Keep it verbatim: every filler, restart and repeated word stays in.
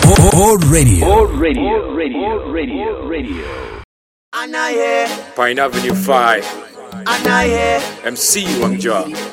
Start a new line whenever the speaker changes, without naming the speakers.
Old Radio.
Old Radio. Radio. Radio. Radio.
Anaye.
Pine Avenue five.
Anaye.
M C Wangja.